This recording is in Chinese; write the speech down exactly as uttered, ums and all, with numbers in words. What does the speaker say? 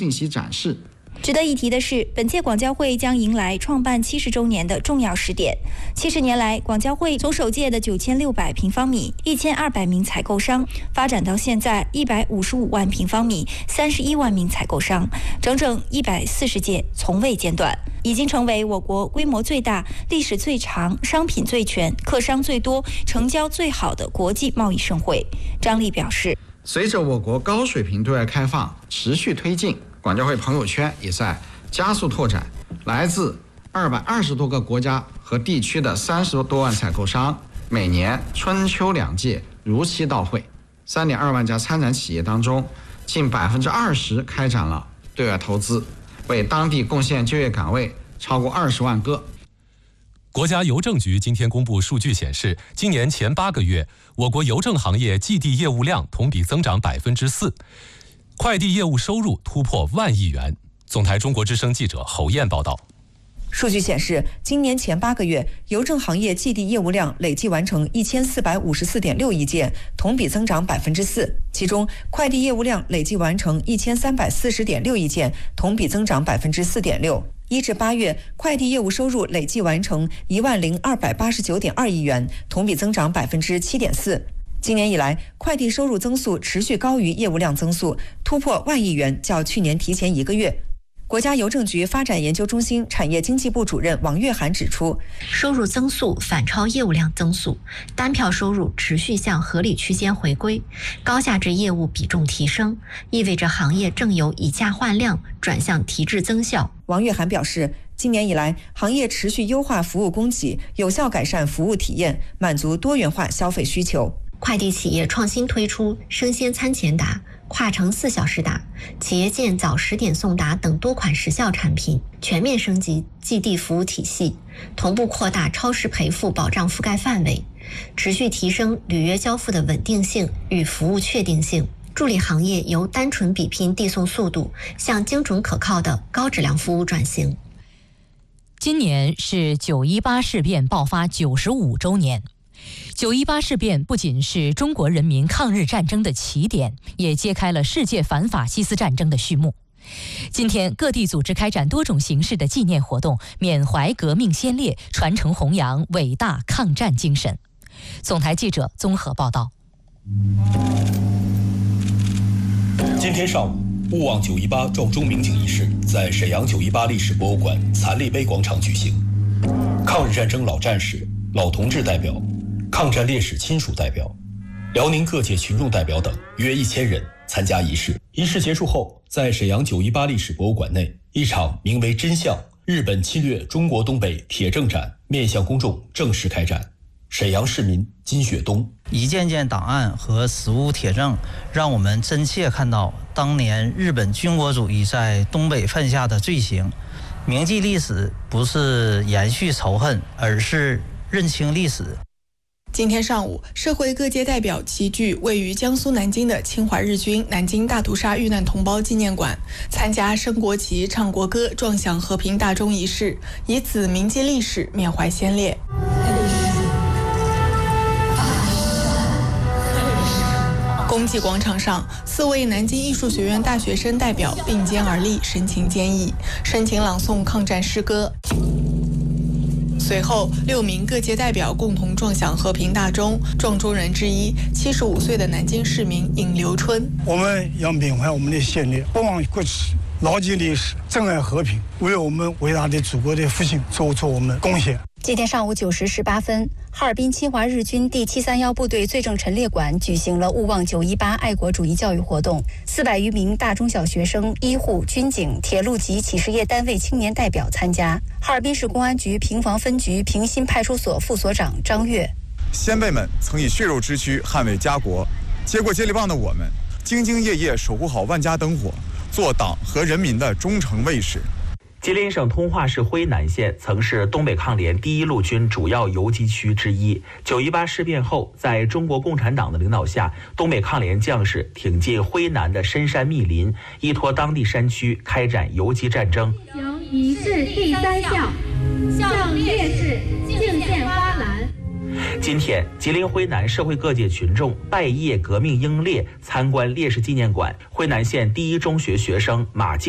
信息展示。 值得一提的是，本届广交会将迎来创办七十周年的重要时点。七十年来，广交会从首届的九千六百平方米、一千二百名采购商，发展到现在一百五十五万平方米、三十一万名采购商，整整一百四十届，从未间断，已经成为我国规模最大、历史最长、商品最全、客商最多、成交最好的国际贸易盛会。张力表示， 随着我国高水平对外开放持续推进，广交会朋友圈也在加速拓展，来自二百二十多个国家和地区的三十多万采购商，每年春秋两季如期到会。三点二万家参展企业当中，近百分之二十开展了对外投资，为当地贡献就业岗位超过二十万个。 国家邮政局今天公布数据显示，今年前八个月，我国邮政行业寄递业务量同比增长百分之四。快递业务收入突破万亿元。总台中国之声记者侯燕报道。 数据显示，今年前八个月，邮政行业寄递业务量累计完成一千四百五十四点六亿件，同比增长百分之四。其中，快递业务量累计完成一千三百四十点六亿件，同比增长百分之四点六。一至八月，快递业务收入累计完成一万零二百八十九点二亿元，同比增长百分之七点四。今年以来，快递收入增速持续高于业务量增速，突破万亿元，较去年提前一个月。国家邮政局发展研究中心产业经济部主任王月涵指出， 收入增速反超业务量增速，单票收入持续向合理区间回归，高价值业务比重提升，意味着行业正由以价换量转向提质增效。 王月涵表示，今年以来，行业持续优化服务供给，有效改善服务体验，满足多元化消费需求。 快递企业创新推出生鲜餐前达、跨城四小时达、企业件早十点送达等多款时效产品，全面升级寄递服务体系，同步扩大超时赔付保障覆盖范围，持续提升履约交付的稳定性与服务确定性，助力行业由单纯比拼递送速度向精准可靠的高质量服务转型。 今年是九一八事变爆发九十五周年。九一八事变不仅是中国人民抗日战争的起点，也揭开了世界反法西斯战争的序幕。今天，各地组织开展多种形式的纪念活动，缅怀革命先烈，传承弘扬伟大抗战精神。总台记者综合报道。 今天上午，勿忘九一八撞钟鸣警仪式在沈阳九一八历史博物馆残立碑广场举行。抗日战争老战士、老同志代表、抗战烈士亲属代表、辽宁各界群众代表等约一千人参加仪式。仪式结束后，在沈阳九一八历史博物馆内，一场名为《真相：日本侵略中国东北铁证展》面向公众正式开展。沈阳市民金雪东： 一件件档案和实物铁证，让我们真切看到当年日本军国主义在东北犯下的罪行。铭记历史不是延续仇恨，而是认清历史。 今天上午，社会各界代表齐聚位于江苏南京的侵华日军南京大屠杀遇难同胞纪念馆，参加升国旗、唱国歌、撞响和平大钟仪式，以此铭记历史，缅怀先烈。公祭广场上，四位南京艺术学院大学生代表并肩而立，神情坚毅，深情朗诵抗战诗歌。随后，六名各界代表共同撞响和平大钟，撞钟人之一，七十五岁的南京市民尹留春。 我们要缅怀我们的先烈，不忘国耻，牢记历史，珍爱和平，为我们伟大的祖国的复兴做出我们的贡献。 今天上午九时十八分，哈尔滨侵华日军第七三幺部队罪证陈列馆举行了勿忘九一八爱国主义教育活动，四百余名大中小学生、医护、军警、铁路及企事业单位青年代表参加。哈尔滨市公安局平房分局平新派出所副所长张跃： 先辈们曾以血肉之躯捍卫家国，接过接力棒的我们，兢兢业业守护好万家灯火，做党和人民的忠诚卫士。 吉林省通化市辉南县曾是东北抗联第一路军主要游击区之一。九一八事变后，在中国共产党的领导下，东北抗联将士挺进辉南的深山密林，依托当地山区开展游击战争。 行仪式第三项，向烈士敬献花篮。 今天，吉林辉南社会各界群众拜谒革命英烈，参观烈士纪念馆。辉南县第一中学学生马静